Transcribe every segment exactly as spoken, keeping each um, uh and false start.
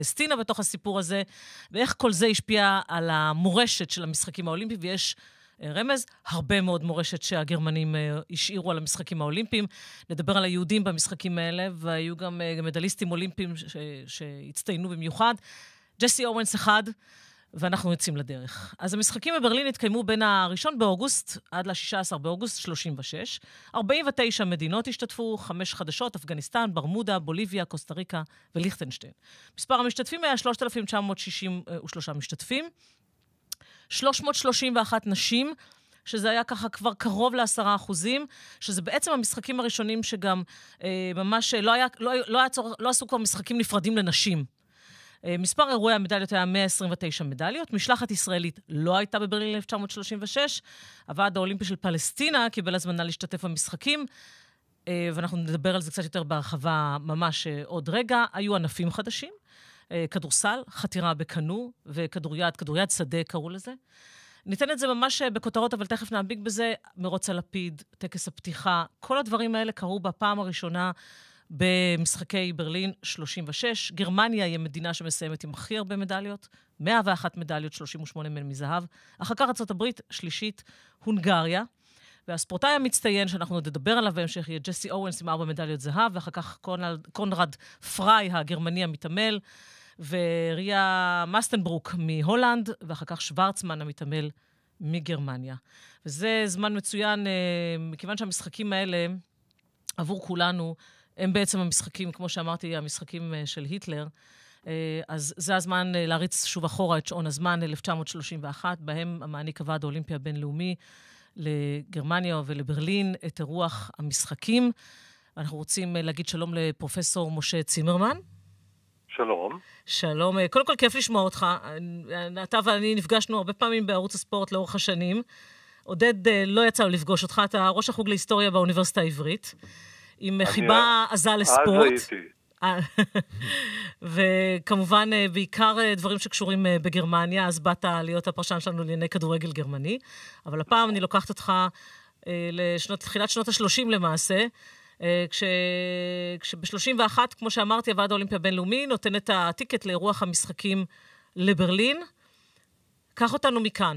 פלסטינה בתוך הסיפור הזה, ואיך כל זה השפיע על המורשת של המשחקים האולימפיים, ויש רמז, הרבה מאוד מורשת שהגרמנים השאירו על המשחקים האולימפיים. נדבר על היהודים במשחקים האלה, והיו גם מדליסטים אולימפיים שהצטיינו במיוחד. ג'סי אורנס אחד, ואנחנו יוצאים לדרך. אז המשחקים בברלין התקיימו בין הראשון באוגוסט עד ל-שישה עשר באוגוסט שלושים ושש. ארבעים ותשע מדינות השתתפו, חמש חדשות, אפגניסטן, ברמודה, בוליביה, קוסטה ריקה וליכטנשטיין. מספר המשתתפים היה שלושת אלפים תשע מאות שישים ושלושה משתתפים. שלוש מאות שלושים ואחת נשים, שזה היה ככה כבר קרוב לעשרה אחוזים, שזה בעצם המשחקים הראשונים שגם אה, ממש לא, היה, לא, לא, היה צור, לא עשו כבר משחקים נפרדים לנשים. אה, מספר אירועי המדליות היה מאה עשרים ותשע מדליות, משלחת ישראלית לא הייתה בברלין אלף תשע מאות שלושים ושש, הוועד האולימפי של פלסטינה קיבל הזמנה להשתתף במשחקים, אה, ואנחנו נדבר על זה קצת יותר בהרחבה ממש אה, עוד רגע. היו ענפים חדשים, כדורסל, חתירה בקנו, וכדוריד, כדוריד שדה קראו לזה. ניתן את זה ממש בכותרות, אבל תכף נעמיק בזה. מרוץ הלפיד, טקס הפתיחה, כל הדברים האלה קרו בפעם הראשונה במשחקי ברלין שלושים ושש. גרמניה היא המדינה שמסיימת עם הכי הרבה מדליות, מאה ואחת מדליות, שלושים ושמונה מהן מזהב. אחר כך ארצות הברית, שלישית, הונגריה. והספורטאי המצטיין שאנחנו נדבר עליו בהמשך יהיה ג'סי אורנס עם ארבע מדליות זהב, ואחר כך קונרד פריי, הגרמני המתעמל, וריה מסטנברוק מהולנד, ואחר כך שוורצמן המתעמל מגרמניה. וזה זמן מצוין, מכיוון שהמשחקים האלה, עבור כולנו, הם בעצם המשחקים, כמו שאמרתי, המשחקים של היטלר, אז זה הזמן להריץ שוב אחורה את שעון הזמן, אלף תשע מאות שלושים ואחת, בהם המעניק הוועד האולימפי הבינלאומי לגרמניה ולברלין את אירוח המשחקים. אנחנו רוצים להגיד שלום לפרופסור משה צימרמן. שלום. שלום. קודם כל, כיף לשמוע אותך. אתה ואני נפגשנו הרבה פעמים בערוץ הספורט לאורך השנים. עודד לא יצא לו לפגוש אותך. אתה ראש החוג להיסטוריה באוניברסיטה העברית, עם חיבה עזה לספורט. אז הייתי. וכמובן, בעיקר דברים שקשורים בגרמניה, אז באת להיות הפרשן שלנו לענייני כדורגל גרמני. אבל הפעם אני לוקחת אותך לתחילת שנות ה-שלושים למעשה, כש, כשב-שלושים ואחת, כמו שאמרתי, הוועד האולימפי הבינלאומי נותן את הטיקט לאירוח המשחקים לברלין. קח אותנו מכאן.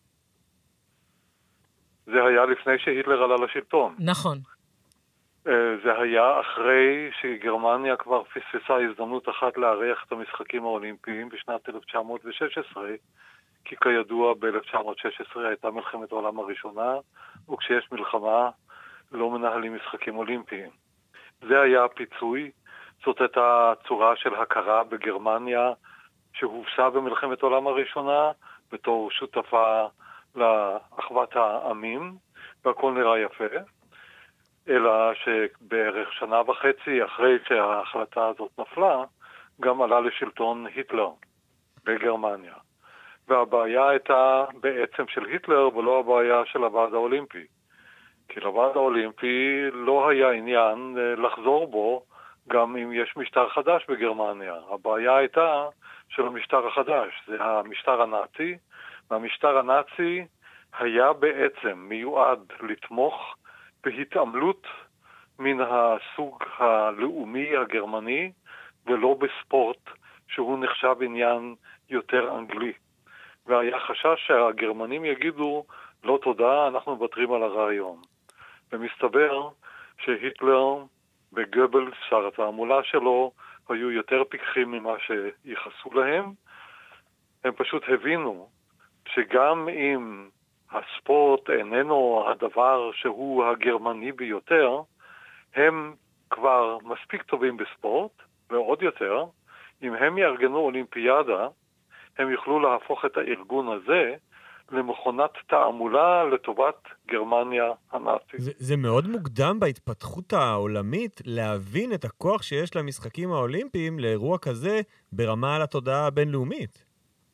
זה היה לפני שהיטלר עלה לשלטון. נכון. זה היה אחרי שגרמניה כבר פספסה הזדמנות אחת לארח את המשחקים האולימפיים בשנת אלף תשע מאות ושש עשרה, כי כידוע ב-אלף תשע מאות ושש עשרה הייתה מלחמת העולם הראשונה, וכשיש מלחמה לא מנהלים משחקים אולימפיים. זה היה הפיצוי, זאת הייתה צורה של הכרה בגרמניה שהובסה במלחמת העולם הראשונה בתור שותפה לאחוות העמים, והכל נראה יפה. אלא שבערך שנה וחצי אחרי שההחלטה הזאת נפלה, גם עלה לשלטון היטלר בגרמניה. והבעיה הייתה בעצם של היטלר ולא הבעיה של הוועד האולימפי. כי לוועד האולימפי לא היה עניין לחזור בו גם אם יש משטר חדש בגרמניה. הבעיה הייתה של המשטר החדש, זה המשטר הנאצי, והמשטר הנאצי היה בעצם מיועד לתמוך בהתעמלות מן הסוג הלאומי הגרמני, ולא בספורט שהוא נחשב עניין יותר אנגלי. והיה חשש שהגרמנים יגידו, לא תודה, אנחנו מוותרים על הרעיון. ומסתבר שהיטלר וגבלס, שר התעמולה שלו, היו יותר פיקחים ממה שיחסו להם. הם פשוט הבינו שגם אם הספורט איננו הדבר שהוא הגרמני ביותר, הם כבר מספיק טובים בספורט, ועוד יותר, אם הם יארגנו אולימפיאדה, הם יוכלו להפוך את הארגון הזה למכונת תעמולה לטובת גרמניה הנאצית. זה, זה מאוד מוקדם בהתפתחות העולמית להבין את הכוח שיש למשחקים האולימפיים לאירוע כזה ברמה על התודעה הבינלאומית.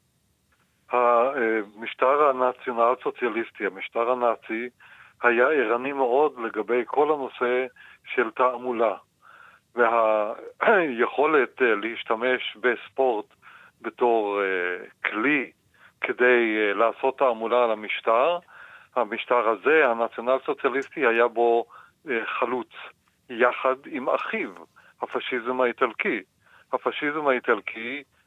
המשטר הנאציונל סוציאליסטי, המשטר הנאצי, היה ערני מאוד לגבי כל הנושא של תעמולה. והיכולת להשתמש בספורט בתור כלי כדי לעשות תעמולה על המשטר, המשטר הזה, הנאציונל סוציאליסטי, היה בו חלוץ, יחד עם אחיו, הפשיזם האיטלקי. הפשיזם האיטלקי